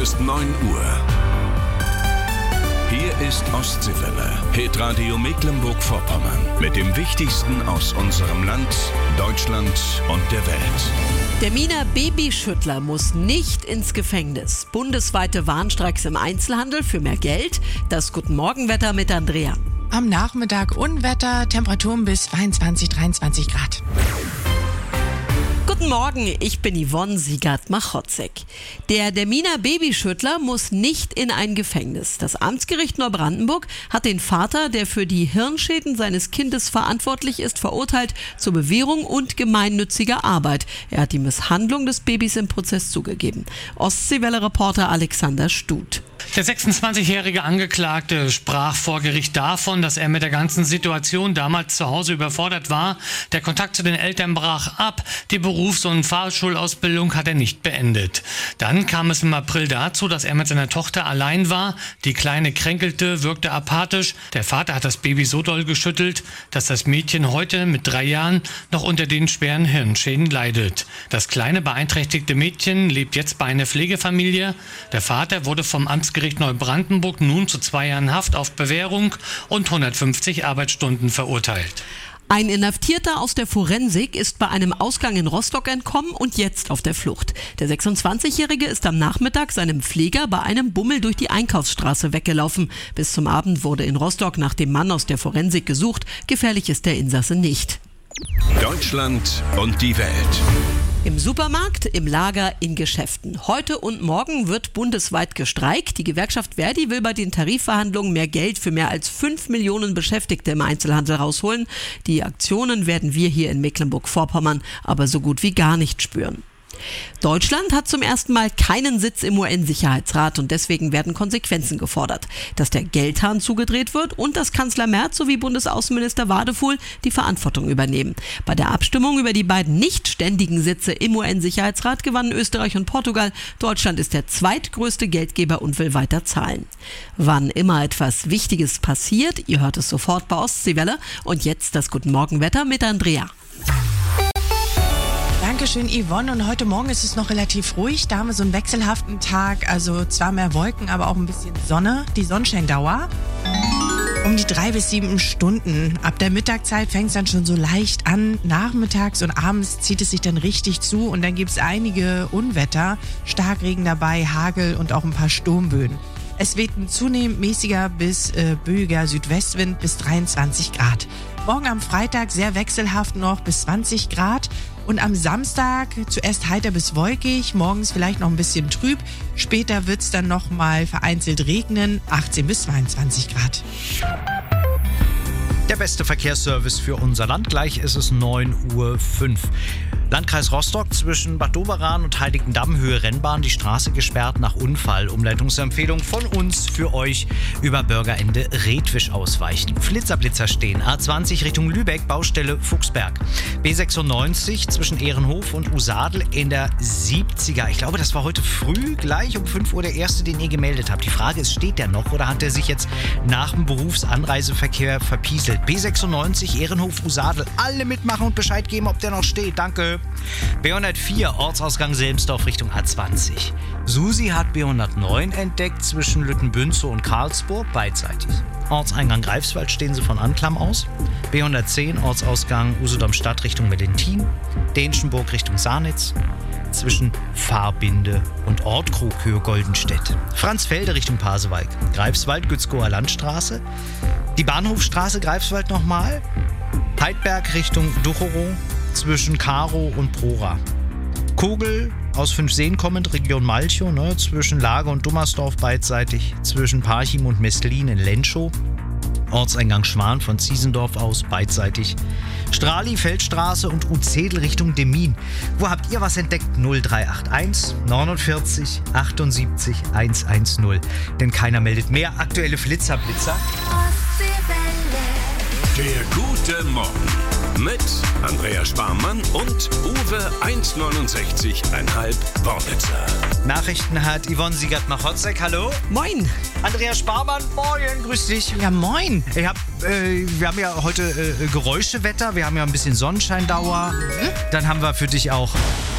ist 9 Uhr. Hier ist Ostseewelle, Hitradio Mecklenburg-Vorpommern. Mit dem Wichtigsten aus unserem Land, Deutschland und der Welt. Der Miner Babyschüttler muss nicht ins Gefängnis. Bundesweite Warnstreiks im Einzelhandel für mehr Geld. Das Guten-Morgen-Wetter mit Andrea. Am Nachmittag Unwetter, Temperaturen bis 22, 23 Grad. Guten Morgen, ich bin Yvonne Siegert-Machotzek. Der Miner Babyschüttler muss nicht in ein Gefängnis. Das Amtsgericht Neubrandenburg hat den Vater, der für die Hirnschäden seines Kindes verantwortlich ist, verurteilt zur Bewährung und gemeinnütziger Arbeit. Er hat die Misshandlung des Babys im Prozess zugegeben. Ostseewelle-Reporter Alexander Stut. Der 26-jährige Angeklagte sprach vor Gericht davon, dass er mit der ganzen Situation damals zu Hause überfordert war. Der Kontakt zu den Eltern brach ab. Die Berufs- und Fahrschulausbildung hat er nicht beendet. Dann kam es im April dazu, dass er mit seiner Tochter allein war. Die Kleine kränkelte, wirkte apathisch. Der Vater hat das Baby so doll geschüttelt, dass das Mädchen heute mit 3 Jahren noch unter den schweren Hirnschäden leidet. Das kleine beeinträchtigte Mädchen lebt jetzt bei einer Pflegefamilie. Der Vater wurde vom Amtsgericht Neubrandenburg nun zu 2 Jahren Haft auf Bewährung und 150 Arbeitsstunden verurteilt. Ein Inhaftierter aus der Forensik ist bei einem Ausgang in Rostock entkommen und jetzt auf der Flucht. Der 26-Jährige ist am Nachmittag seinem Pfleger bei einem Bummel durch die Einkaufsstraße weggelaufen. Bis zum Abend wurde in Rostock nach dem Mann aus der Forensik gesucht. Gefährlich ist der Insasse nicht. Deutschland und die Welt. Im Supermarkt, im Lager, in Geschäften. Heute und morgen wird bundesweit gestreikt. Die Gewerkschaft Verdi will bei den Tarifverhandlungen mehr Geld für mehr als 5 Millionen Beschäftigte im Einzelhandel rausholen. Die Aktionen werden wir hier in Mecklenburg-Vorpommern aber so gut wie gar nicht spüren. Deutschland hat zum ersten Mal keinen Sitz im UN-Sicherheitsrat und deswegen werden Konsequenzen gefordert. Dass der Geldhahn zugedreht wird und dass Kanzler Merz sowie Bundesaußenminister Wadefuhl die Verantwortung übernehmen. Bei der Abstimmung über die beiden nicht ständigen Sitze im UN-Sicherheitsrat gewannen Österreich und Portugal. Deutschland ist der zweitgrößte Geldgeber und will weiter zahlen. Wann immer etwas Wichtiges passiert, ihr hört es sofort bei Ostseewelle. Und jetzt das Guten-Morgen-Wetter mit Andrea. Dankeschön, Yvonne. Und heute Morgen ist es noch relativ ruhig. Da haben wir so einen wechselhaften Tag. Also zwar mehr Wolken, aber auch ein bisschen Sonne. Die Sonnenscheindauer um die 3 bis 7 Stunden. Ab der Mittagszeit fängt es dann schon so leicht an. Nachmittags und abends zieht es sich dann richtig zu. Und dann gibt es einige Unwetter. Starkregen dabei, Hagel und auch ein paar Sturmböen. Es weht ein zunehmend mäßiger bis böiger Südwestwind bis 23 Grad. Morgen am Freitag sehr wechselhaft noch bis 20 Grad. Und am Samstag zuerst heiter bis wolkig, morgens vielleicht noch ein bisschen trüb. Später wird es dann noch mal vereinzelt regnen, 18 bis 22 Grad. Der beste Verkehrsservice für unser Land. Gleich ist es 9:05 Uhr. Landkreis Rostock zwischen Bad Doberan und Heiligendamm, Höhe Rennbahn, die Straße gesperrt nach Unfall. Umleitungsempfehlung von uns für euch: über Bürgerende Redwisch ausweichen. Flitzer stehen. A20 Richtung Lübeck, Baustelle Fuchsberg. B96 zwischen Ehrenhof und Usadel in der 70er. Ich glaube, das war heute früh, gleich um 5 Uhr der Erste, den ihr gemeldet habt. Die Frage ist, steht der noch oder hat er sich jetzt nach dem Berufsanreiseverkehr verpieselt? B96 Ehrenhof Usadel. Alle mitmachen und Bescheid geben, ob der noch steht. Danke. B104 Ortsausgang Selmsdorf Richtung A20. Susi hat B109 entdeckt zwischen Lüttenbünzow und Karlsburg beidseitig. Ortseingang Greifswald stehen sie von Anklam aus. B110 Ortsausgang Usedom-Stadt Richtung Mellentin. Denschenburg Richtung Sarnitz. Zwischen Fahrbinde und Ortkrug Höhe Goldenstedt. Franzfelde Richtung Pasewalk. Greifswald Gützkower Landstraße. Die Bahnhofstraße Greifswald nochmal. Heidberg Richtung Duchero zwischen Karo und Prora. Kogel aus 5 Seen kommend, Region Malchow, zwischen Lage und Dummersdorf beidseitig, zwischen Parchim und Mestlin in Lenschow. Ortseingang Schwan von Ziesendorf aus beidseitig. Strali, Feldstraße und Uzedel Richtung Demmin. Wo habt ihr was entdeckt? 0381 49 78 110. Denn keiner meldet mehr. Aktuelle Blitzer. Der gute Morgen mit Andrea Sparmann und Uwe 1,69,5 Worblitzer. Nachrichten hat Yvonne Siegert-Machotzek. Hallo. Moin. Andrea Sparmann, moin, grüß dich. Ja, moin. Wir haben ja heute Geräuschewetter, wir haben ja ein bisschen Sonnenscheindauer. Dann haben wir für dich auch